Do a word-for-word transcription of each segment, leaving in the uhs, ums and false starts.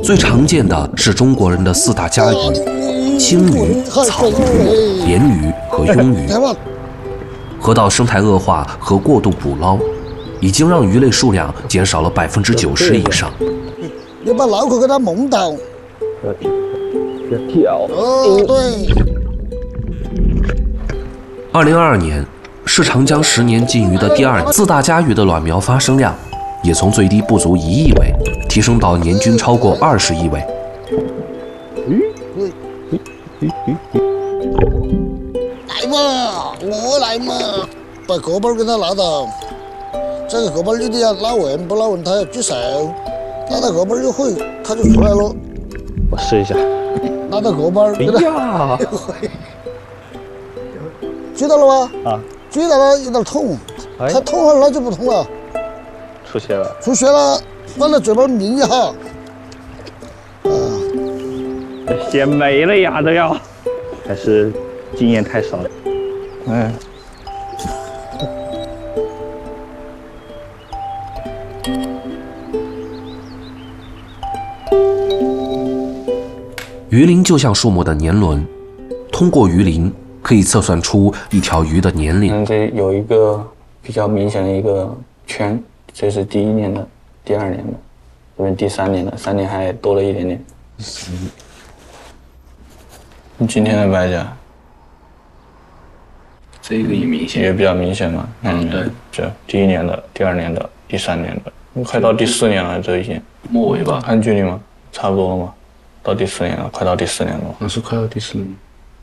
最常见的是中国人的四大家鱼：青鱼、草鱼、鲢鱼和鳙鱼。河道生态恶化和过度捕捞，已经让鱼类数量减少了百分之九十以上。 你把脑壳给它蒙到， 要跳。 哦，对。 二零二二年是长江十年禁渔的第二年，四大家鱼的卵苗发生量也从最低不足一亿尾，提升到年均超过二十亿尾。 来嘛，我来嘛，把锅巴给它拿到，这个锅巴你得要捞匀，不捞匀它要举手，拿到锅巴一会它就出来了。 我试一下， 拿到锅巴给它。 呀， 举到了吗？ 啊， 举到了有点痛， 哎它痛了那就不痛了。 出血了。 出血了，把那嘴巴抿一下。啊， 血没了呀，都要。还是经验太少了。哎。 鱼鳞就像树木的年轮，通过鱼鳞可以测算出一条鱼的年龄。 嗯，这有一个比较明显的一个圈，这是第一年的，第二年的，这边第三年的，三年还多了一点点。嗯，今天的白甲， 这个也明显， 也比较明显嘛。嗯，对，这第一年的、第二年的、第三年的，快到第四年了，这已经末尾吧？ 看距离吗？差不多了吗？到第四年了，快到第四年了。 那是快到第四年。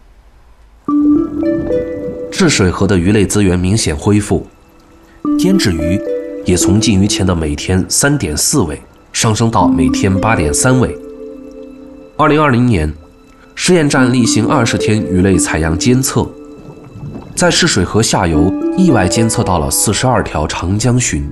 治水河的鱼类资源明显恢复，腌制鱼也从禁渔前的每天 三点四尾上升到每天 八点三尾。二零二零年，试验站例行二十天鱼类采样监测，在试水河下游意外监测到了四十二条长江鲟。